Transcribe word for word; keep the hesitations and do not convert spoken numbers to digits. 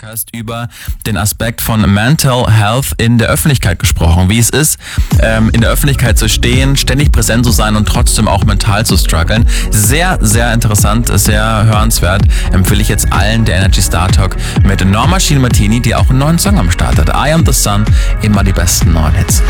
Podcast über den Aspekt von Mental Health in der Öffentlichkeit gesprochen. Wie es ist, ähm, in der Öffentlichkeit zu stehen, ständig präsent zu sein und trotzdem auch mental zu strugglen. Sehr, sehr interessant, sehr hörenswert. Empfehle ich jetzt allen der Energy Star Talk mit Norma Jean Martini, die auch einen neuen Song am Start hat. I Am The Sun, immer die besten neuen Hits.